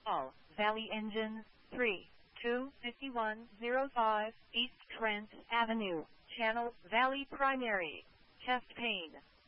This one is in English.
All Valley Engines 3-2-5105 East Trent Avenue, Channel Valley Primary. Chest pain.